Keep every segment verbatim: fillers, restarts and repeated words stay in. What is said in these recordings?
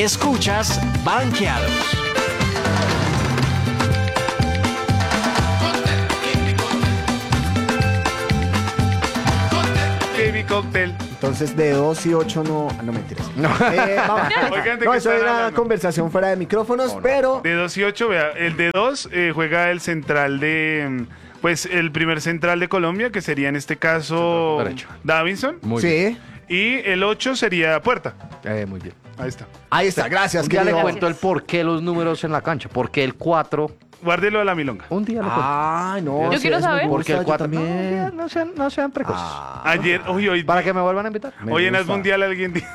Escuchas Banqueados. Baby Cocktail. Entonces de dos y ocho no... ah, no mentiras. No, eh, vamos. Oigan, ¿de No, qué eso están era hablando? conversación fuera de micrófonos, pero... De dos y ocho, vea, el de dos eh, juega el central de... Pues el primer central de Colombia, que sería en este caso Derecho. Davinson. Muy sí, bien. Y el ocho sería Puerta. Eh, muy bien. Ahí está. ahí está, gracias. Un día le querido. cuento el por qué los números en la cancha. Porque el cuatro. Guárdelo a la milonga. Un día le cuento. Ah, no. Yo sí, quiero eso me saber. gusta, Porque el yo cuatro. No, también. no, no sean, no sean precoces. Ah, Ayer, hoy, hoy, Para que me vuelvan a invitar. me hoy en el gusta. mundial alguien dijo.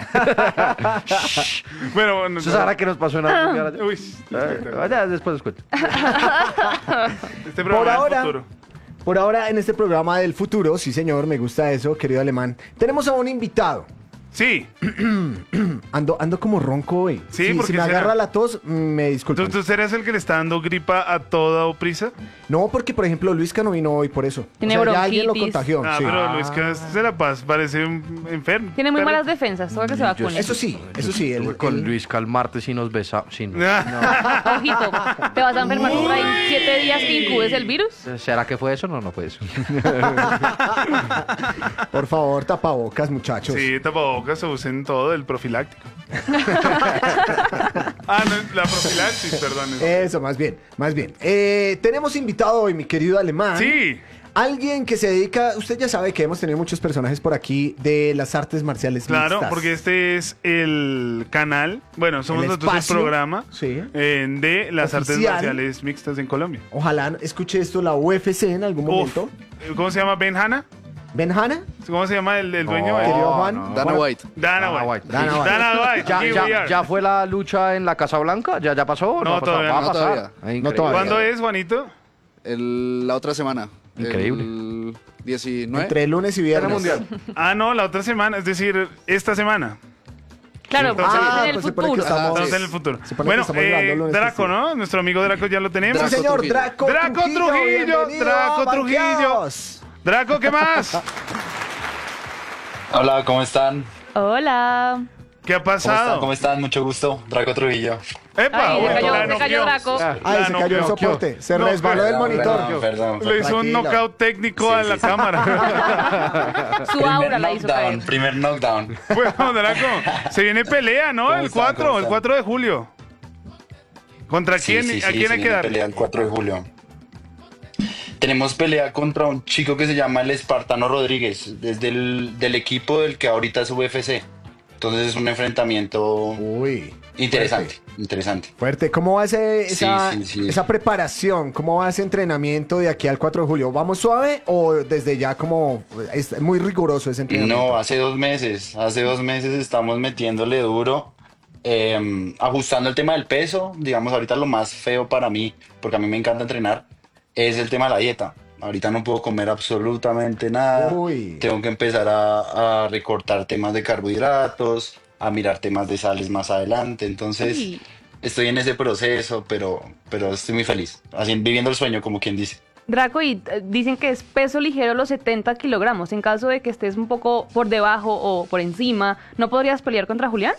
Bueno, bueno. ¿Usted sabrá que nos pasó en la mundial ayer? Uy, Eh, ya después les cuento. este Por programa ahora, es futuro. por ahora, en este programa del futuro, sí señor, me gusta eso, querido alemán, tenemos a un invitado. Sí, Ando, ando como ronco hoy. Sí, si, ¿por si qué me será? agarra la tos, mm, me disculpan. ¿Tú, tú serás el que le está dando gripa a toda o prisa? No, porque por ejemplo Luisca no vino hoy por eso. Tiene o sea, ya alguien lo bronquitis. contagió. Ah, sí. pero Luis que se la paz parece un enfermo. Tiene muy Pero- malas defensas, todo que se vacune. Eso sí, eso sí. Estuve el- con el- Luis Calmarte si nos besamos. Si no. Ojito, ¿te vas a enfermar por ahí siete días que incubes el virus? ¿Será que fue eso? No, no fue eso. Por favor, tapabocas, muchachos. Sí, tapabocas se usen todo el profiláctico. Ah, no, la profilaxis, perdón. Eso, más bien, más bien. Eh, tenemos invitado hoy, mi querido alemán. Sí. Alguien que se dedica, usted ya sabe que hemos tenido muchos personajes por aquí de las artes marciales Claro, mixtas. porque este es el canal, bueno, somos El nosotros espacio, el programa sí. eh, de las artes Oficial. marciales mixtas en Colombia. Ojalá escuche esto la U F C en algún Uf, momento. ¿cómo se llama? ¿Ben Hanna? ¿Ben Hanna? ¿Cómo se llama el, el dueño? No, El- Querido Juan. no. Dana Juan- White. Dana Dana White. White. Dana White. Dana White. ¿Ya, Here ya- we are. ya fue la lucha en la Casa Blanca? ¿Ya, ya pasó? o No, ha pasado? todavía Va a no. pasar. No, todavía. Ah, increíble. todavía. ¿Cuándo es, Juanito? El- la otra semana. Increíble. El diecinueve. Entre lunes y viernes. mundial. Ah, no, la otra semana, es decir, esta semana. Claro, Entonces- porque es Ah, en el pues se pone que futuro. estamos- Entonces en el futuro. Se pone Bueno, que estamos grabando eh, lunes, Draco, sí. ¿no? Nuestro amigo Draco ya lo tenemos. Sí, Draco señor, Trujillo. Draco, Draco Trujillo, bienvenido Draco a Trujillo. Banqueados. Draco, ¿qué más? Hola, ¿cómo están? Hola. ¿Qué ha ¿Cómo están? pasado? ¿Cómo están? Mucho gusto. Draco Trujillo. ¡Epa! Ay, se bueno, cayó, la se cayó noqueó. Draco. Ah, Ay, La se cayó el noqueó. soporte. Se No, resbaló del Perdón, monitor. Perdón, perdón. Le hizo un Tranquilo. knockout técnico Sí, a sí, la sí. cámara. Su aura la hizo knockdown, caer. primer knockdown. Bueno, Draco, se viene pelea, ¿no? ¿Cómo El están? cuatro, ¿Cómo el están? cuatro de julio. ¿Contra Sí, quién? sí, ¿A sí, quién se hay que viene dar? pelea el cuatro de julio. Tenemos pelea contra un chico que se llama el Espartano Rodríguez, desde el del equipo del que ahorita es U F C. Entonces es un enfrentamiento Uy. interesante, Fuerte. interesante. Fuerte. ¿Cómo va ese- Sí, esa, sí, sí. esa preparación? ¿Cómo va ese entrenamiento de aquí al cuatro de julio? ¿Vamos suave o desde ya como es muy riguroso ese entrenamiento? No, hace dos meses, hace dos meses estamos metiéndole duro, eh, ajustando el tema del peso. Digamos, ahorita lo más feo para mí, porque a mí me encanta entrenar, es el tema de la dieta. Ahorita no puedo comer absolutamente nada. Uy. Tengo que empezar a, a recortar temas de carbohidratos, a mirar temas de sales más adelante. Entonces, Uy. estoy en ese proceso, pero, pero estoy muy feliz, así viviendo el sueño, como quien dice. Draco, y eh, dicen que es peso ligero los setenta kilogramos. En caso de que estés un poco por debajo o por encima, ¿no podrías pelear contra Julián?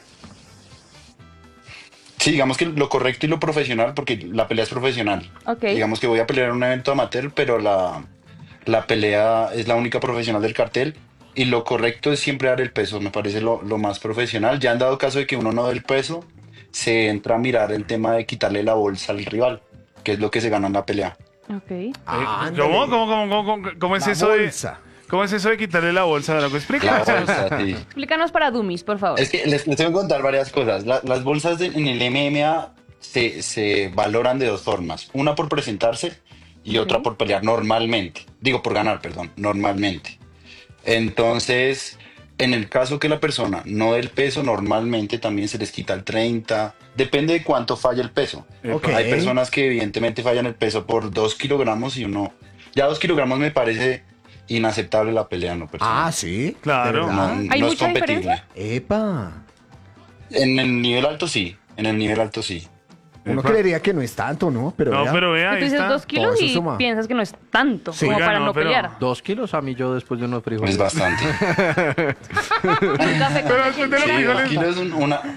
Sí, digamos que lo correcto y lo profesional, porque la pelea es profesional. Ok. Digamos que voy a pelear en un evento amateur, pero la, la pelea es la única profesional del cartel. Y lo correcto es siempre dar el peso, me parece lo, lo más profesional. Ya han dado caso de que uno no dé el peso, se entra a mirar el tema de quitarle la bolsa al rival, que es lo que se gana en la pelea. Ok. Eh, ándale. ¿Cómo, cómo, cómo, cómo, cómo, cómo es La eso bolsa. de cómo es eso de quitarle la bolsa, Draco? La Explica. bolsa, sí. Explícanos para Dummies, por favor. Es que les, les tengo que contar varias cosas. La- las bolsas de- en el M M A se, se valoran de dos formas. Una por presentarse y otra Ok. por pelear normalmente. Digo, por ganar, perdón, normalmente. Entonces, en el caso que la persona no dé el peso, normalmente también se les quita el treinta. Depende de cuánto falla el peso. Ok. Hay personas que evidentemente fallan el peso por dos kilogramos y uno... Ya dos kilogramos me parece inaceptable la pelea, ¿no? Personal. Ah, sí. Claro. ¿De no, verdad? ¿Hay no es mucha competible. diferencia? Epa. En el nivel alto sí, en el nivel alto sí. Uno Epa. creería que no es tanto, ¿no? Pero, No, vea. pero vea, Que ahí tú dices está. dos kilos Todo eso y suma. piensas que no es tanto Sí. como Oiga, para no, no, pero- pelear. Dos kilos a mí yo después de unos frijoles. Es bastante. Un café con Pero leche después de los y Sí, frijoles- dos kilos es un- una,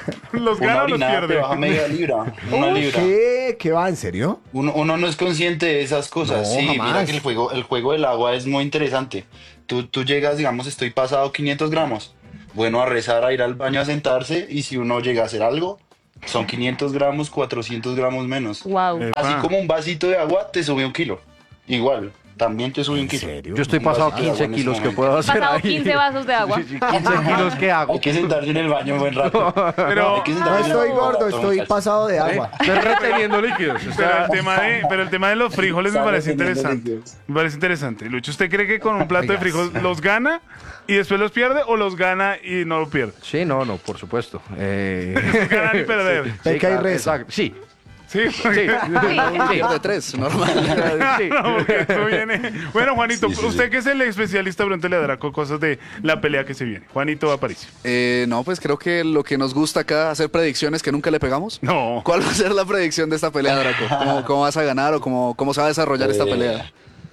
¿Los Una gana o los orinada te pierde? baja media libra, una Uy, libra. ¿Qué? ¿Qué va? ¿En serio? Uno, uno no es consciente de esas cosas. No, Sí, jamás. mira que el juego, el juego del agua es muy interesante. Tú, tú llegas, digamos, estoy pasado quinientos gramos. Bueno, a rezar, a ir al baño a sentarse, y si uno llega a hacer algo, son quinientos gramos, cuatrocientos gramos menos. Wow. Eh, Así Epa. como un vasito de agua te sube un kilo. Igual, también te sube un ¿En kilo. serio? Yo estoy Un pasado vasito de quince agua en ese kilos, ¿qué momento. puedo hacer Pasado ahí? quince vasos de agua. Sí, sí, quince kilos, ¿qué hago? Hay que sentarse en el baño un buen rato. Pero, Hay que No sentarse en el estoy baño un gordo, rato, estoy muchachos. pasado de agua. Estoy reteniendo líquidos. pero, Está- el tema de, pero el tema de los frijoles me Está parece reteniendo interesante. líquidos. Me parece interesante. Lucho, ¿usted cree que con un plato de Oigas. frijoles los gana y después los pierde o los gana y no lo pierde? Sí, no, no, por supuesto. Eh... Ganar y perder. Peca y claro, reza. exacto. Sí, Sí, sí. porque- sí. Pierde tres, normal. Sí. No, porque eso viene. Bueno, Juanito, Sí, sí, sí. usted que es el especialista, pregúntele a Draco cosas de la pelea que se viene. Juanito Aparicio. Eh, no, pues creo que lo que nos gusta acá, hacer predicciones que nunca le pegamos. No. ¿Cuál va a ser la predicción de esta pelea, Draco? ¿Cómo, cómo vas a ganar o cómo, cómo se va a desarrollar esta Eh, pelea?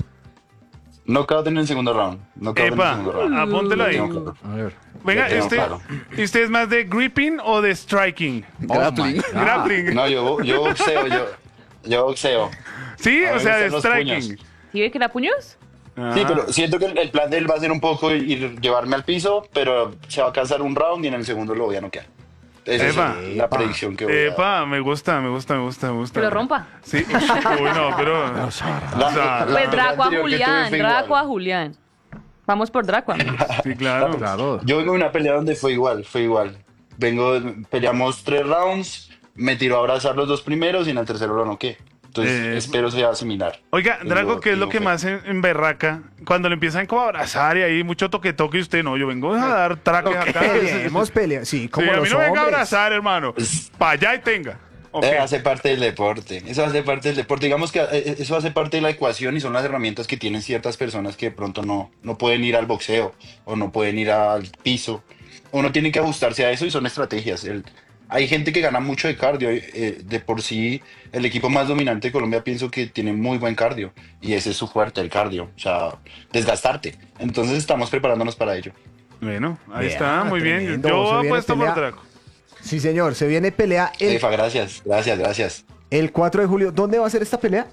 Knockout en el segundo round. Knockout en el Epa, segundo round. apúntelo ahí. Lo tengo claro. A ver. Venga, Lo tengo este, claro. ¿usted es más de gripping o de striking? Grappling. Ah. Grappling. No, yo, yo boxeo, yo, yo boxeo. Sí, A o mí sea, me de gustan los striking. puños. ¿Sí ve que era puños? Sí, pero siento que el, el plan de él va a ser un poco ir, llevarme al piso, pero se va a cansar un round y en el segundo lo voy a noquear. Esa Epa. es la predicción que voy a dar. Epa, me gusta, me gusta, me gusta, me gusta. Que lo rompa. Sí, uy, no, pero. La- o sea, la Pues pelea Draco a anterior que tuve Julián, fue Draco igual. a Julián. Vamos por Draco, amigos. sí, claro. Claro. Yo vengo de una pelea donde fue igual, fue igual. Vengo, peleamos tres rounds, me tiró a abrazar los dos primeros y en el tercero lo noqué. Entonces Eh, espero sea similar. Oiga, Es Drago, lo- ¿qué es lo lo que fue. más en, en berraca? Cuando le empiezan como a abrazar y ahí mucho toque toque y usted no, yo vengo a dar traques acá. Peleemos, pelea. Sí, Sí, como a mí los no venga a hombres. abrazar, hermano. Para allá y tenga. Ok. Eh, hace parte del deporte, eso hace parte del deporte. Digamos que eh, eso hace parte de la ecuación y son las herramientas que tienen ciertas personas que de pronto no, no pueden ir al boxeo o no pueden ir al piso. Uno tiene que ajustarse a eso y son estrategias. El- hay gente que gana mucho de cardio. eh, de por sí, el equipo más dominante de Colombia pienso que tiene muy buen cardio y ese es su fuerte, el cardio. O sea, desgastarte. Entonces estamos preparándonos para ello. Bueno, ahí Vea, está, muy bien. tremendo, Yo se viene apuesto por pelea. Draco. Sí, señor, se viene pelea el, Efa, gracias, gracias, gracias. el cuatro de julio. ¿Dónde va a ser esta pelea?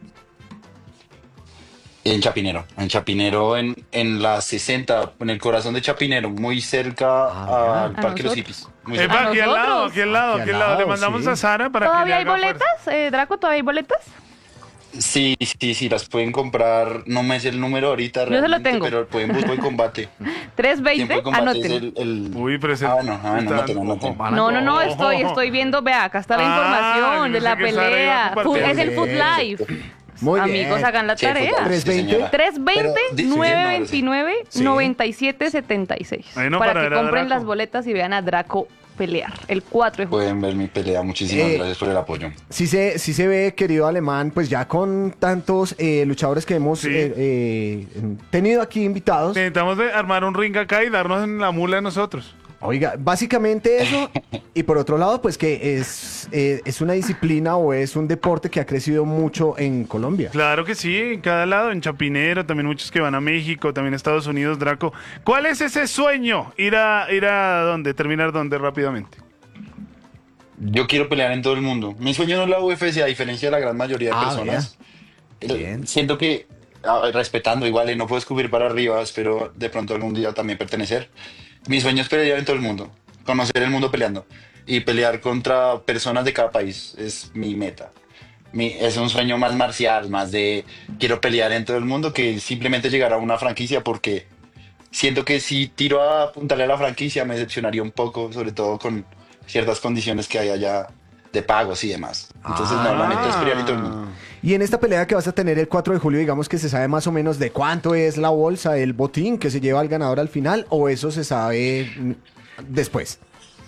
En Chapinero, en Chapinero, en, en la sesenta, en el corazón de Chapinero, muy cerca Ah, al ¿A Parque Los nosotros? Hippies. Muy Epa, cerca. ¿A aquí al lado, nosotros? aquí al lado, Aquí aquí al al lado. Le lado, mandamos sí. a Sara para que ¿Todavía le hay haga boletas? Eh, Draco, ¿todavía hay boletas? Sí, sí, sí, las pueden comprar, no me sé el número ahorita Yo se lo realmente, tengo. pero pueden buscar el combate. tres Tiempo veinte, de combate es anoten. el... el- Uy, pero ese- Ah, bueno, ah, bueno, está- anoten, anoten. ojo, No, no, no, Ojo. estoy, estoy viendo, vea, acá está la Ah, información de yo la pensé que Sara iba a pelea. compartir. Fu- es el Food Bien. Live. Muy Amigos, bien. hagan la Sí, tarea. fútbol, ¿tres sí, veinte? señora. tres veinte, Pero, di- sí, nueve no, veintinueve, Sí. noventa y siete setenta y seis. Bueno, Para para que ver a compren Draco. las boletas y vean a Draco pelear el cuatro de julio. Pueden ver mi pelea, muchísimas Eh, gracias por el apoyo. Sí se, sí se ve, querido Alemán, pues ya con tantos eh, luchadores que hemos Sí. eh, eh, tenido aquí invitados. Necesitamos de armar un ring acá y darnos en la mula de nosotros. Oiga, básicamente eso. Y por otro lado, pues que es, eh, es una disciplina o es un deporte que ha crecido mucho en Colombia. Claro que sí, en cada lado, en Chapinero, también muchos que van a México, también a Estados Unidos, Draco. ¿Cuál es ese sueño? Ir a, ir a dónde, terminar dónde rápidamente. Yo quiero pelear en todo el mundo. Mi sueño no es la U F C, a diferencia de la gran mayoría de Ah, personas. vea. Eh, Bien. Siento que, ah, respetando igual, y no puedo escupir para arriba, espero de pronto algún día también pertenecer. Mi sueño es pelear en todo el mundo, conocer el mundo peleando y pelear contra personas de cada país. Es mi meta. Mi- es un sueño más marcial, más de quiero pelear en todo el mundo que simplemente llegar a una franquicia, porque siento que si tiro a apuntarle a la franquicia me decepcionaría un poco, sobre todo con ciertas condiciones que hay allá de pagos y demás. Entonces, no, la meta es pelear en todo el mundo. Y en esta pelea que vas a tener el cuatro de julio, digamos que se sabe más o menos de cuánto es la bolsa, el botín que se lleva al ganador al final, o eso se sabe mm, después.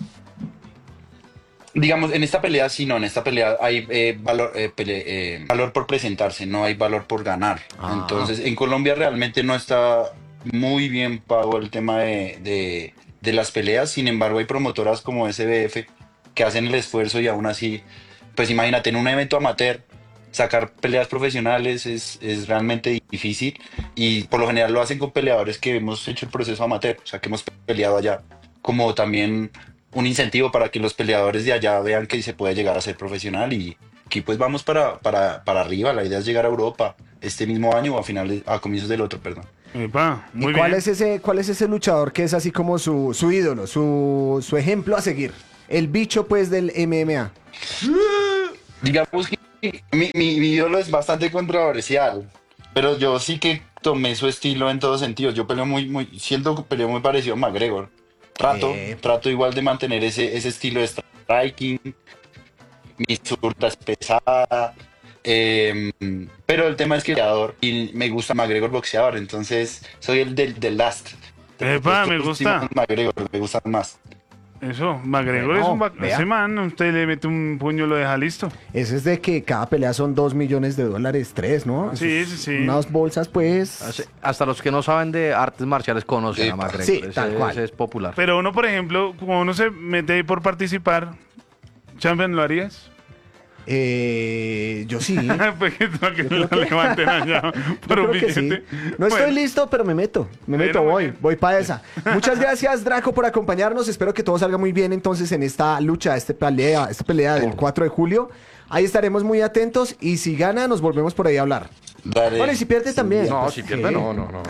Digamos, en esta pelea sí, no, en esta pelea hay eh, valor, eh, pele- eh, valor por presentarse, no hay valor por ganar. Ah. Entonces, en Colombia realmente no está muy bien pago el tema de, de- de las peleas, sin embargo hay promotoras como S B F que hacen el esfuerzo y aún así, pues imagínate, en un evento amateur, sacar peleas profesionales es, es realmente difícil y por lo general lo hacen con peleadores que hemos hecho el proceso amateur, o sea, que hemos peleado allá, como también un incentivo para que los peleadores de allá vean que se puede llegar a ser profesional y aquí pues vamos para, para, para arriba. La idea es llegar a Europa este mismo año o a finales, a comienzos del otro, perdón. Epa, ¿Y muy cuál bien. es ese, cuál es ese luchador que es así como su, su ídolo, su, su ejemplo a seguir? El bicho, pues, del M M A. Digamos que mi, mi, mi ídolo es bastante controversial, pero yo sí que tomé su estilo en todos sentidos. Yo peleo muy, muy, siento que peleo muy parecido a McGregor. Trato, Eh. trato igual de mantener ese, ese estilo de striking. Mi zurda es pesada. eh, pero el tema es que boxeador y me gusta McGregor boxeador, entonces soy el del, del last. Epa, Los me gusta. últimos McGregor me gustan más. Eso, McGregor Bueno, es un... ba- vea. Ese man, usted le mete un puño, lo deja listo. Ese es de que cada pelea son dos millones de dólares, tres, ¿no? Sí, Eso sí, es sí. Unas bolsas, pues... Hace- Hasta los que no saben de artes marciales conocen a Epa. McGregor. Sí, ese, tal cual. ese es popular. Pero uno, por ejemplo, como uno se mete ahí por participar, Champion, ¿lo harías? Eh, yo sí. Pues que no, que Yo lo creo que- levanten allá Yo por un creo que sí. billete. No estoy Bueno, listo, pero me meto. Me Bueno, meto, muy voy. bien. Voy para esa. Muchas gracias, Draco, por acompañarnos. Espero que todo salga muy bien entonces en esta lucha, esta pelea, esta pelea del cuatro de julio. Ahí estaremos muy atentos y si gana, nos volvemos por ahí a hablar. Dale. Bueno, y si pierde también. No, pues, si ¿qué? pierde, no, no, no.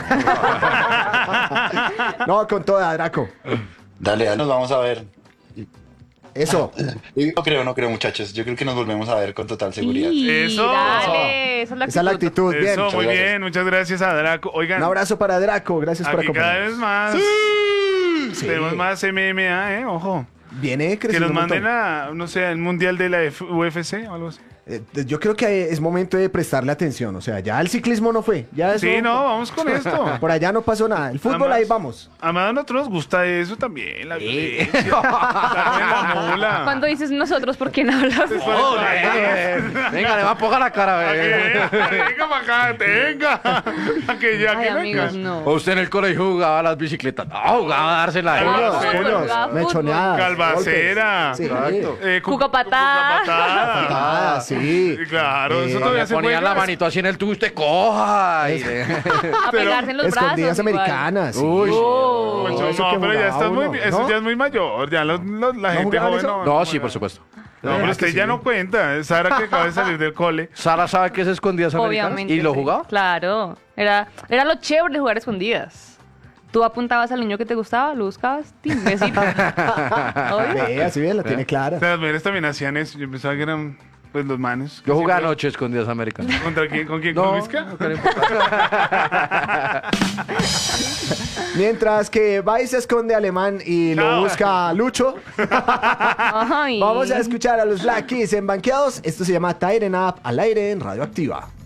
No, con toda, Draco. Dale, dale, nos vamos a ver. Eso. Y No creo, no creo, muchachos. Yo creo que nos volvemos a ver con total seguridad. Y Eso. dale, esa es la Esa es la actitud. actitud. Bien. Eso, muy gracias. bien, muchas gracias a Draco. Oigan, Un abrazo para Draco. Gracias por aquí cada vez acompañarnos. más. Tenemos más M M A, ¿eh? Ojo. Viene Que creciendo nos un montón. manden a, no sé, al mundial de la F- U F C o algo así. Eh, yo creo que es momento de prestarle atención. O sea, ya el ciclismo no fue. Ya eso, Sí, no, vamos con esto. Por allá no pasó nada. El fútbol Además- ahí vamos. Además, a nosotros nos gusta eso también, la violencia. Estar en la mula. Cuando dices nosotros, ¿por quién hablas? Venga, le va a poner la cara. Pa' que ve. vea, venga para acá, tenga. Pa' que ya Ay, que amigos, venga. no. O usted en el colegio jugaba a las bicicletas. No, jugaba a dársela. Ah, Puños, sí. puños, Fútbol, mechoneadas. Calvacera. golpes. Sí. Exacto. Eh, cu- Cuco patada. cuco patada. Ah, sí. Sí, claro, eso Eh, todavía Le se ponían juega. la manito así en el tubo, usted coja. Y le- A pegarse en los brazos. Escondidas igual. americanas. sí. Uy. Oh. Pues, No, eso no, que pero ya jugaba estás muy, uno, eso ¿no? ya es muy mayor, ya los- los- la gente jugaban joven eso? no. No, sí, por supuesto. No, pero Ah, usted que ya sí. no cuenta. Sara que acaba de salir del cole. ¿Sara sabe que es escondidas americanas? Obviamente. ¿Y lo sí. jugaba? Claro. Era, era lo chévere de jugar escondidas. Tú apuntabas al niño que te gustaba, lo buscabas, ¡tim! Besito. Obvio. Ve, así bien, la tiene O clara. sea, las mujeres también hacían eso. Yo pensaba que eran pues los manes. Yo jugaba Siempre- anoche escondidas americanas. ¿Contra quién? ¿Con quién? No, ¿Con Vizca? no le importa. Mientras que va y se esconde Alemán y lo Chao. busca Lucho, Ay. vamos a escuchar a los Black Keys en Banqueados. Esto se llama Tighten Up al aire en Radioactiva.